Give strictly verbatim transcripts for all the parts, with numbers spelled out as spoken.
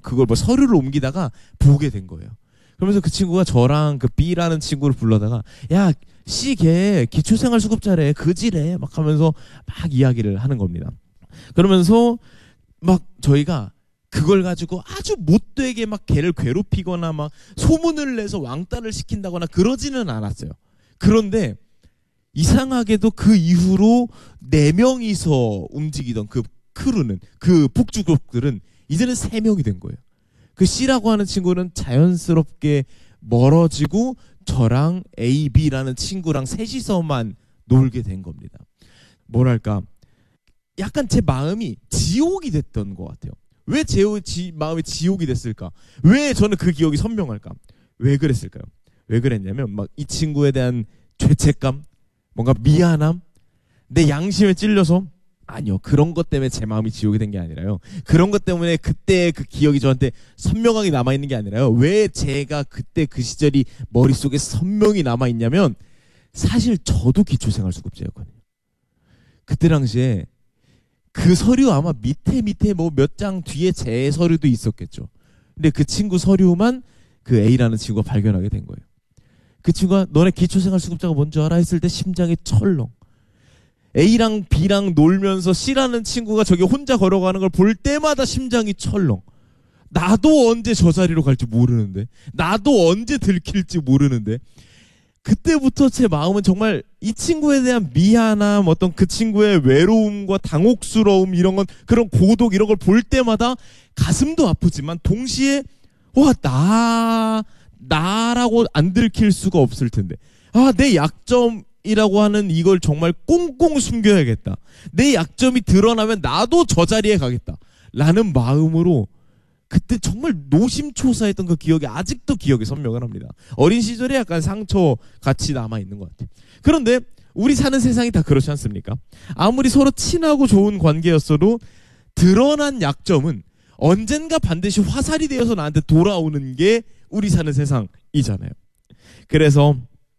그걸 뭐 서류를 옮기다가 보게 된 거예요. 그러면서 그 친구가 저랑 그 B라는 친구를 불러다가 야, C 걔 기초생활수급자래, 그지래 막 하면서 막 이야기를 하는 겁니다. 그러면서 막 저희가 그걸 가지고 아주 못되게 막 걔를 괴롭히거나 막 소문을 내서 왕따를 시킨다거나 그러지는 않았어요. 그런데 이상하게도 그 이후로 네 명이서 움직이던 그 크루는, 그 북주국들은 이제는 세 명이 된 거예요. 그 C라고 하는 친구는 자연스럽게 멀어지고 저랑 A, B라는 친구랑 셋이서만 놀게 된 겁니다. 뭐랄까, 약간 제 마음이 지옥이 됐던 것 같아요. 왜 제 마음이 지옥이 됐을까? 왜 저는 그 기억이 선명할까? 왜 그랬을까요? 왜 그랬냐면 막 이 친구에 대한 죄책감, 뭔가 미안함, 내 양심에 찔려서, 아니요, 그런 것 때문에 제 마음이 지옥이 된 게 아니라요. 그런 것 때문에 그때 그 기억이 저한테 선명하게 남아있는 게 아니라요. 왜 제가 그때 그 시절이 머릿속에 선명히 남아있냐면 사실 저도 기초생활수급자였거든요. 그때 당시에 그 서류 아마 밑에 밑에 뭐 몇 장 뒤에 제 서류도 있었겠죠. 근데 그 친구 서류만 그 A라는 친구가 발견하게 된 거예요. 그 친구가 너네 기초생활수급자가 뭔지 알아? 했을 때 심장이 철렁. A랑 B랑 놀면서 C라는 친구가 저기 혼자 걸어가는 걸 볼 때마다 심장이 철렁. 나도 언제 저 자리로 갈지 모르는데, 나도 언제 들킬지 모르는데, 그때부터 제 마음은 정말 이 친구에 대한 미안함, 어떤 그 친구의 외로움과 당혹스러움, 이런 건, 그런 고독, 이런 걸 볼 때마다 가슴도 아프지만 동시에 와, 나 나라고 안 들킬 수가 없을 텐데, 아, 내 약점이라고 하는 이걸 정말 꽁꽁 숨겨야겠다. 내 약점이 드러나면 나도 저 자리에 가겠다 라는 마음으로 그때 정말 노심초사했던 그 기억이 아직도 기억에 선명을 합니다. 어린 시절에 약간 상처 같이 남아있는 것 같아요. 그런데 우리 사는 세상이 다 그렇지 않습니까? 아무리 서로 친하고 좋은 관계였어도 드러난 약점은 언젠가 반드시 화살이 되어서 나한테 돌아오는 게 우리 사는 세상이잖아요. 그래서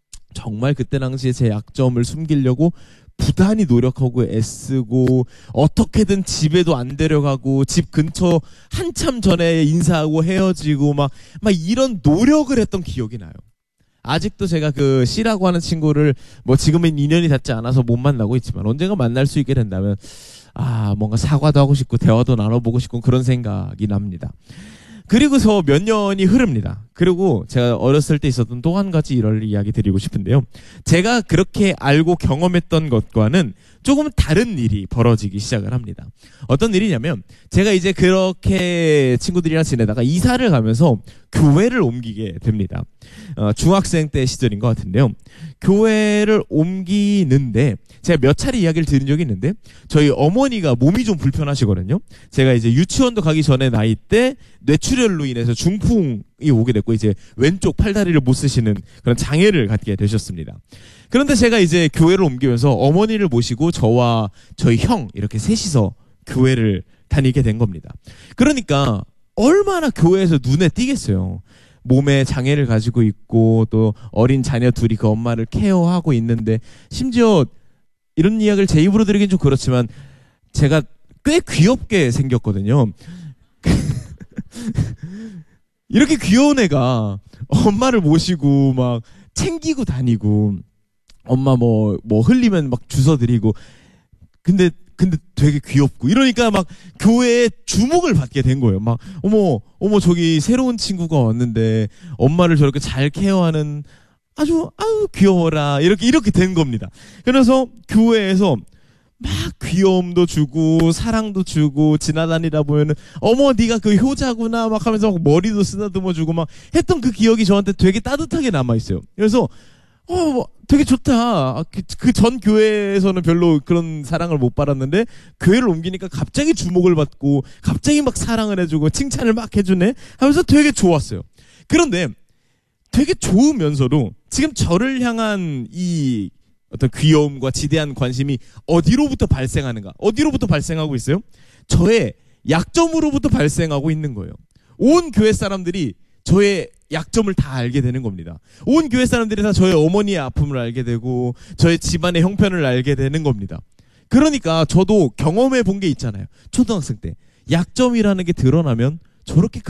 정말 그때 당시에 제 약점을 숨기려고 부단히 노력하고 애쓰고, 어떻게든 집에도 안 데려가고, 집 근처 한참 전에 인사하고 헤어지고 막, 막 이런 노력을 했던 기억이 나요. 아직도 제가 그 C라고 하는 친구를 뭐 지금은 인연이 닿지 않아서 못 만나고 있지만 언젠가 만날 수 있게 된다면 아, 뭔가 사과도 하고 싶고 대화도 나눠보고 싶고 그런 생각이 납니다. 그리고서 몇 년이 흐릅니다. 그리고 제가 어렸을 때 있었던 또 한 가지 일화를 이야기 드리고 싶은데요. 제가 그렇게 알고 경험했던 것과는 조금 다른 일이 벌어지기 시작을 합니다. 어떤 일이냐면 제가 이제 그렇게 친구들이랑 지내다가 이사를 가면서 교회를 옮기게 됩니다. 어, 중학생 때 시절인 것 같은데요. 교회를 옮기는데 제가 몇 차례 이야기를 들은 적이 있는데 저희 어머니가 몸이 좀 불편하시거든요. 제가 이제 유치원도 가기 전에 나이 때 뇌출혈로 인해서 중풍이 오게 됐고 이제 왼쪽 팔다리를 못 쓰시는 그런 장애를 갖게 되셨습니다. 그런데 제가 이제 교회를 옮기면서 어머니를 모시고 저와 저희 형 이렇게 셋이서 교회를 다니게 된 겁니다. 그러니까 얼마나 교회에서 눈에 띄겠어요. 몸에 장애를 가지고 있고 또 어린 자녀 둘이 그 엄마를 케어하고 있는데, 심지어 이런 이야기를 제 입으로 드리긴 좀 그렇지만 제가 꽤 귀엽게 생겼거든요. 이렇게 귀여운 애가 엄마를 모시고 막 챙기고 다니고, 엄마 뭐, 뭐 흘리면 막 주워드리고, 근데, 근데 되게 귀엽고, 이러니까 막 교회에 주목을 받게 된 거예요. 막, 어머, 어머, 저기 새로운 친구가 왔는데, 엄마를 저렇게 잘 케어하는 아주, 아유, 귀여워라. 이렇게, 이렇게 된 겁니다. 그래서 교회에서 막 귀여움도 주고, 사랑도 주고, 지나다니다 보면은, 어머, 네가 그 효자구나. 막 하면서 막 머리도 쓰다듬어 주고 막 했던 그 기억이 저한테 되게 따뜻하게 남아있어요. 그래서, 어, 되게 좋다. 그 전 교회에서는 별로 그런 사랑을 못 받았는데 교회를 옮기니까 갑자기 주목을 받고 갑자기 막 사랑을 해주고 칭찬을 막 해주네 하면서 되게 좋았어요. 그런데 되게 좋으면서도 지금 저를 향한 이 어떤 귀여움과 지대한 관심이 어디로부터 발생하는가? 어디로부터 발생하고 있어요? 저의 약점으로부터 발생하고 있는 거예요. 온 교회 사람들이 저의 약점을 다 알게 되는 겁니다. 온 교회 사람들이 다 저의 어머니의 아픔을 알게 되고 저의 집안의 형편을 알게 되는 겁니다. 그러니까 저도 경험해 본 게 있잖아요. 초등학생 때 약점이라는 게 드러나면 저렇게